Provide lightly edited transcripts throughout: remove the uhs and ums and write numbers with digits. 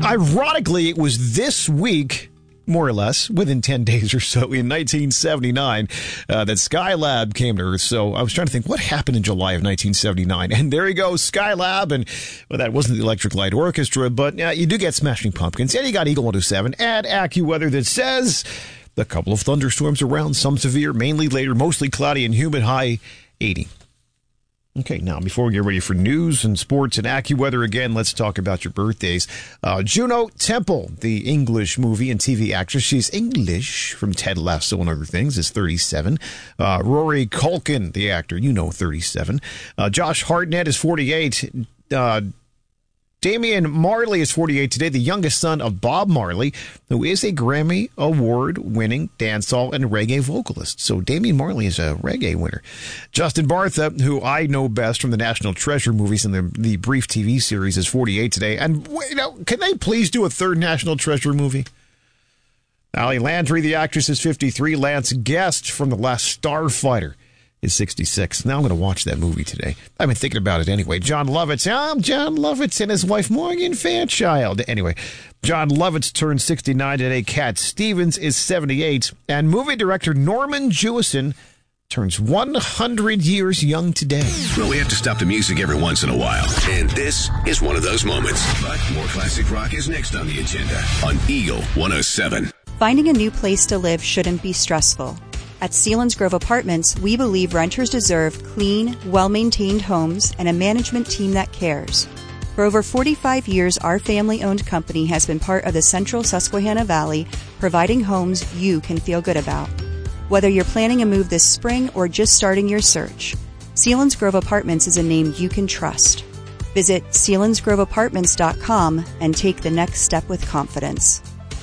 Ironically, it was this week, more or less, within 10 days or so, in 1979, that Skylab came to Earth. So I was trying to think, what happened in July of 1979? And there you go, Skylab. And, well, that wasn't the Electric Light Orchestra, but you do get Smashing Pumpkins. And you got Eagle 107 and AccuWeather that says a couple of thunderstorms around, some severe, mainly later, mostly cloudy and humid, high 80. Okay, now, before we get ready for news and sports and AccuWeather again, let's talk about your birthdays. Juno Temple, the English movie and TV actress. She's English from Ted Lasso and other things, is 37. Rory Culkin, the actor, 37. Josh Hartnett is 48. Damian Marley is 48 today, the youngest son of Bob Marley, who is a Grammy Award-winning dancehall and reggae vocalist. So Damian Marley is a reggae winner. Justin Bartha, who I know best from the National Treasure movies and the brief TV series, is 48 today. And, can they please do a third National Treasure movie? Ali Landry, the actress, is 53. Lance Guest from The Last Starfighter is 66. Now I'm going to watch that movie today. I've been thinking about it anyway. John Lovitz. John Lovitz and his wife Morgan Fairchild. Anyway, John Lovitz turned 69 today. Cat Stevens is 78. And movie director Norman Jewison turns 100 years young today. Well, we have to stop the music every once in a while. And this is one of those moments. But more classic rock is next on the agenda on Eagle 107. Finding a new place to live shouldn't be stressful. At Selinsgrove Apartments, we believe renters deserve clean, well-maintained homes and a management team that cares. For over 45 years, our family-owned company has been part of the Central Susquehanna Valley, providing homes you can feel good about. Whether you're planning a move this spring or just starting your search, Selinsgrove Apartments is a name you can trust. Visit SelinsgroveApartments.com and take the next step with confidence.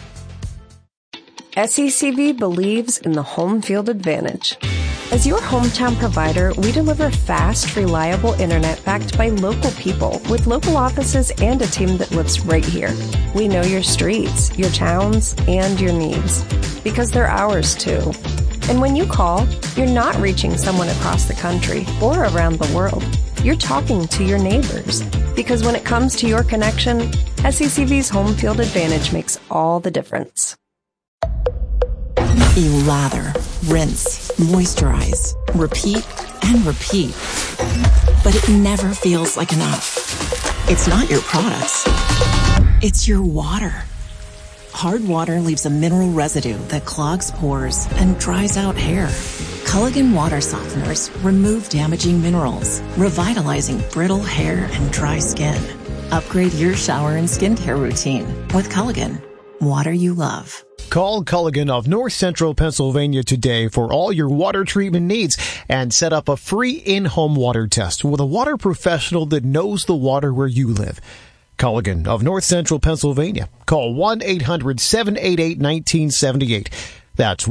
SECV believes in the home field advantage. As your hometown provider, we deliver fast, reliable internet backed by local people with local offices and a team that lives right here. We know your streets, your towns, and your needs because they're ours too. And when you call, you're not reaching someone across the country or around the world. You're talking to your neighbors because when it comes to your connection, SECV's home field advantage makes all the difference. You lather, rinse, moisturize, repeat, and repeat. But it never feels like enough. It's not your products. It's your water. Hard water leaves a mineral residue that clogs pores and dries out hair. Culligan water softeners remove damaging minerals, revitalizing brittle hair and dry skin. Upgrade your shower and skincare routine with Culligan. Water you love. Call Culligan of North Central Pennsylvania today for all your water treatment needs and set up a free in-home water test with a water professional that knows the water where you live. Culligan of North Central Pennsylvania. Call 1-800-788-1978. That's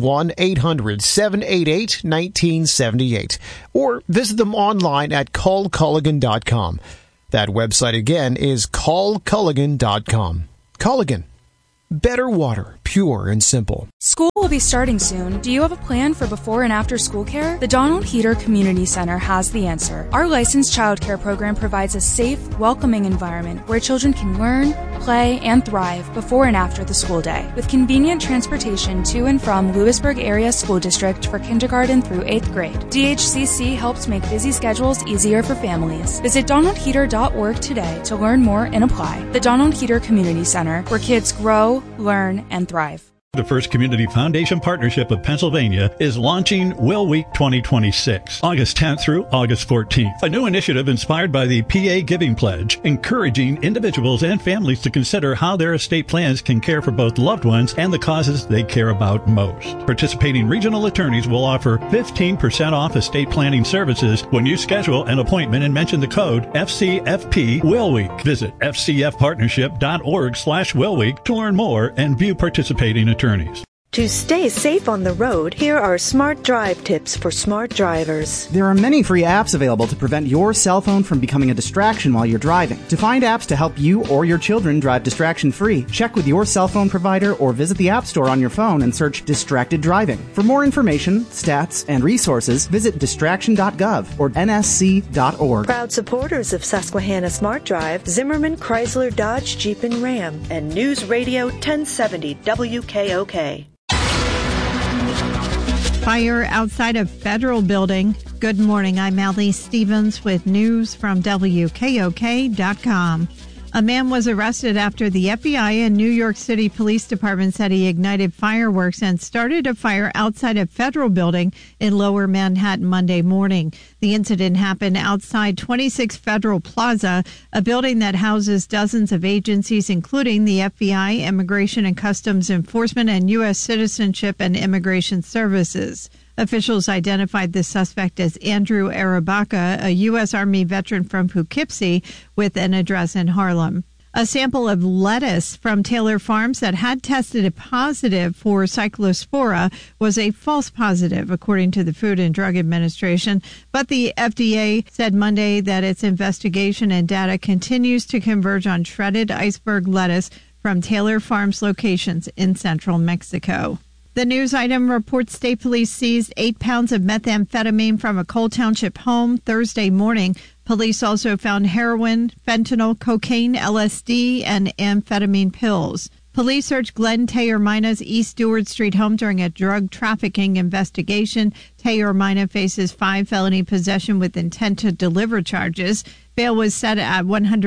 1-800-788-1978. Or visit them online at callculligan.com. That website again is callculligan.com. Culligan. Better water, pure and simple. School will be starting soon. Do you have a plan for before and after school care? The Donald Heater Community Center has the answer. Our licensed childcare program provides a safe, welcoming environment where children can learn, play, and thrive before and after the school day. With convenient transportation to and from Lewisburg Area School District for kindergarten through 8th grade. DHCC helps make busy schedules easier for families. Visit donaldheater.org today to learn more and apply. The Donald Heater Community Center, where kids grow, learn, and thrive. The First Community Foundation Partnership of Pennsylvania is launching Will Week 2026, August 10th through August 14th. A new initiative inspired by the PA Giving Pledge, encouraging individuals and families to consider how their estate plans can care for both loved ones and the causes they care about most. Participating regional attorneys will offer 15% off estate planning services when you schedule an appointment and mention the code FCFP Will Week. Visit fcfpartnership.org/Will Week to learn more and view participating attorneys. To stay safe on the road, here are Smart Drive tips for smart drivers. There are many free apps available to prevent your cell phone from becoming a distraction while you're driving. To find apps to help you or your children drive distraction-free, check with your cell phone provider or visit the App Store on your phone and search Distracted Driving. For more information, stats, and resources, visit distraction.gov or nsc.org. Proud supporters of Susquehanna Smart Drive, Zimmerman, Chrysler, Dodge, Jeep, and Ram, and News Radio 1070 WKOK. Fire outside a federal building. Good morning. I'm Allie Stevens with news from WKOK.com. A man was arrested after the FBI and New York City Police Department said he ignited fireworks and started a fire outside a federal building in Lower Manhattan Monday morning. The incident happened outside 26 Federal Plaza, a building that houses dozens of agencies, including the FBI, Immigration and Customs Enforcement, and U.S. Citizenship and Immigration Services. Officials identified the suspect as Andrew Arabaka, a U.S. Army veteran from Poughkeepsie with an address in Harlem. A sample of lettuce from Taylor Farms that had tested positive for Cyclospora was a false positive, according to the Food and Drug Administration. But the FDA said Monday that its investigation and data continues to converge on shredded iceberg lettuce from Taylor Farms locations in central Mexico. The news item reports state police seized 8 pounds of methamphetamine from a Cole Township home Thursday morning. Police also found heroin, fentanyl, cocaine, LSD, and amphetamine pills. Police searched Glenn Taormina's East Stewart Street home during a drug trafficking investigation. Taormina faces 5 felony possession with intent to deliver charges. Bail was set at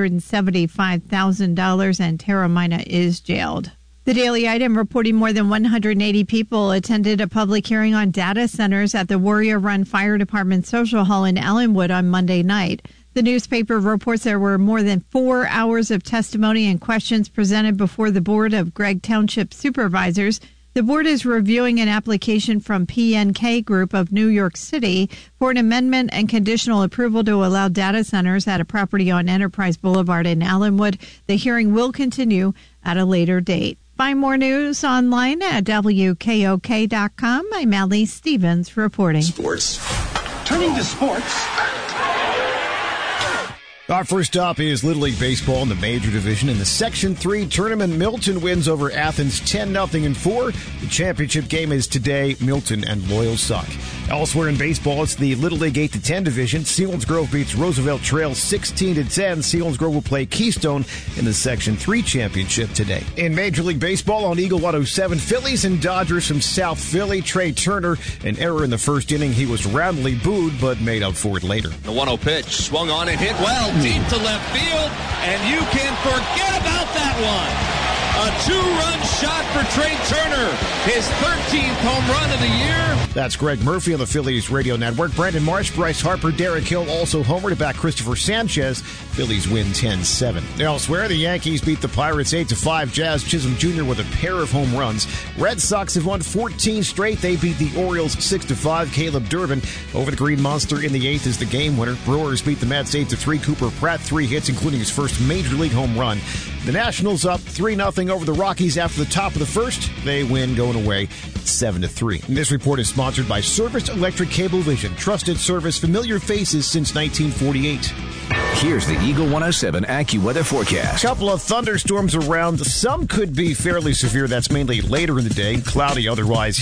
$175,000, and Taormina is jailed. The Daily Item reporting more than 180 people attended a public hearing on data centers at the Warrior Run Fire Department Social Hall in Allenwood on Monday night. The newspaper reports there were more than 4 hours of testimony and questions presented before the Board of Gregg Township Supervisors. The board is reviewing an application from PNK Group of New York City for an amendment and conditional approval to allow data centers at a property on Enterprise Boulevard in Allenwood. The hearing will continue at a later date. Find more news online at WKOK.com. I'm Allie Stevens reporting. Sports. Turning to sports. Our first stop is Little League Baseball in the Major Division. In the Section 3 tournament, Milton wins over Athens 10-0 in 4. The championship game is today. Milton and Loyal suck. Elsewhere in baseball, it's the Little League 8-10 division. Selinsgrove beats Roosevelt Trail 16-10. Selinsgrove will play Keystone in the Section 3 championship today. In Major League Baseball on Eagle 107, Phillies and Dodgers from South Philly. Trey Turner, an error in the first inning. He was roundly booed, but made up for it later. The 1-0 pitch swung on and hit well deep to left field, and you can forget about that one. A 2-run shot for Trey Turner, his 13th home run of the year. That's Greg Murphy on the Phillies radio network. Brandon Marsh, Bryce Harper, Derek Hill also homer to back Christopher Sanchez. Phillies win 10-7. Elsewhere, the Yankees beat the Pirates 8-5. Jazz Chisholm Jr. with a pair of home runs. Red Sox have won 14 straight. They beat the Orioles 6-5. Caleb Durbin over the Green Monster in the 8th is the game winner. Brewers beat the Mets 8-3. Cooper Pratt 3 hits, including his first Major League home run. The Nationals up 3-0 over the Rockies after the top of the first. They win going away 7-3. And this report is sponsored by Service Electric Cablevision. Trusted service, familiar faces since 1948. Here's the Eagle 107 AccuWeather forecast. Couple of thunderstorms around. Some could be fairly severe. That's mainly later in the day. Cloudy otherwise.